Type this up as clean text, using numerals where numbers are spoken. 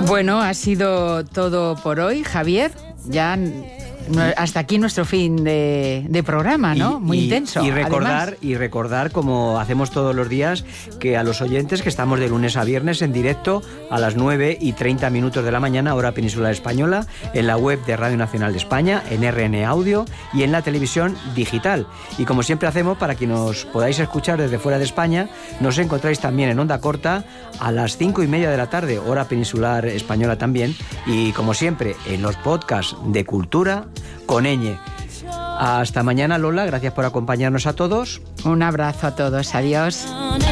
Bueno, ha sido todo por hoy, Javier. Ya hasta aquí nuestro fin de programa, ¿no? Muy intenso. Y recordar, como hacemos todos los días, que a los oyentes que estamos de lunes a viernes en directo a las 9:30 de la mañana, hora peninsular española, en la web de Radio Nacional de España, en RN Audio y en la televisión digital. Y como siempre hacemos, para que nos podáis escuchar desde fuera de España, nos encontráis también en onda corta a las 5:30 de la tarde, hora peninsular española también, y como siempre en los podcasts de Cultura con ñ. Hasta mañana, Lola, gracias por acompañarnos a todos. Un abrazo a todos, adiós.